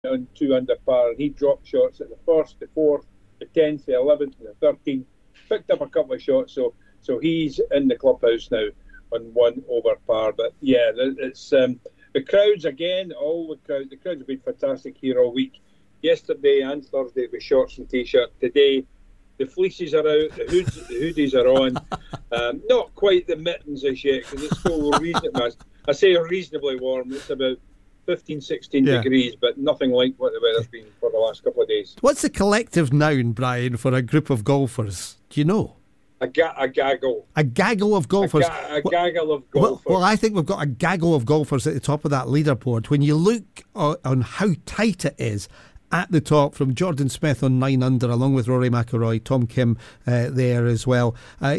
on 2 under par, and he dropped shots at the 1st, the 4th, the 10th, the 11th, and the 13th. Picked up a couple of shots, so he's in the clubhouse now on 1 over par. But yeah, it's the crowds again. The crowds have been fantastic here all week. Yesterday and Thursday it was shorts and t-shirt. Today the fleeces are out, the hoodies are on. Not quite the mittens as yet because it's still reasonably. I say reasonably warm. It's about 15, 16 degrees, but nothing like what the weather's been for the last couple of days. What's the collective noun, Brian, for a group of golfers? Do you know? A gaggle. A gaggle of golfers. A gaggle of golfers. Well, I think we've got a gaggle of golfers at the top of that leaderboard. When you look on how tight it is at the top, from Jordan Smith on 9 under, along with Rory McIlroy, Tom Kim there as well.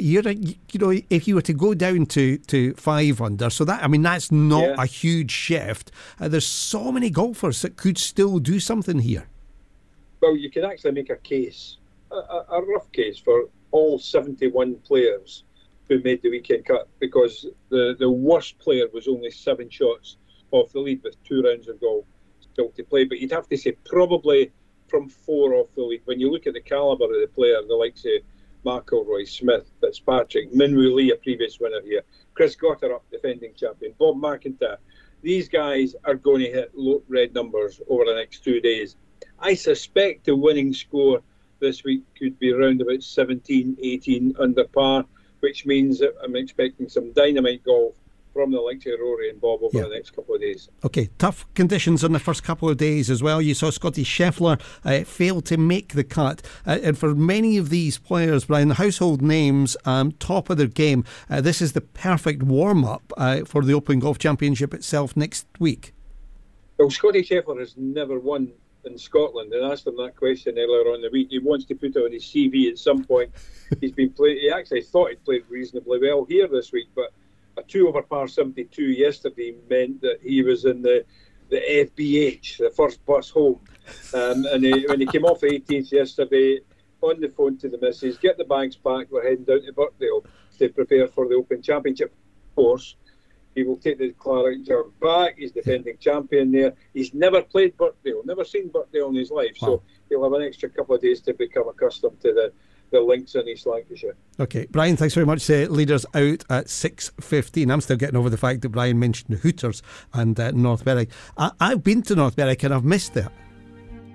If you were to go down to 5 under, so that's not a huge shift. There's so many golfers that could still do something here. Well, you can actually make a case, a rough case for all 71 players who made the weekend cut, because the worst player was only 7 shots off the lead with 2 rounds of golf still to play. But you'd have to say probably from 4 off the lead. When you look at the calibre of the player, the likes of McIlroy, Smith, Fitzpatrick, Minwoo Lee, a previous winner here, Chris Gotterup, defending champion, Bob McIntyre, these guys are going to hit red numbers over the next 2 days. I suspect the winning score this week could be around about 17, 18 under par, which means that I'm expecting some dynamite golf from the likes of Rory and Bob over the next couple of days. Okay, tough conditions on the first couple of days as well. You saw Scotty Scheffler fail to make the cut. And for many of these players, Brian, household names, top of their game, this is the perfect warm-up for the Open Golf Championship itself next week. Well, Scotty Scheffler has never won in Scotland, and I asked him that question earlier on in the week. He wants to put it on his CV at some point. He actually thought he'd played reasonably well here this week, but a 2 over par 72 yesterday meant that he was in the FBH, the first bus home. And when he came off the 18th yesterday, on the phone to the missus, get the bags packed, we're heading down to Birkdale to prepare for the Open Championship. Of course, he will take the Claret Jug back. He's defending champion there. He's never played Birkdale, never seen Birkdale in his life. Wow. So he'll have an extra couple of days to become accustomed to the links in East Lancashire. Okay, Brian, thanks very much. Leaders out at 6:15. I'm still getting over the fact that Brian mentioned the Hooters and North Berwick. I've been to North Berwick and I've missed that.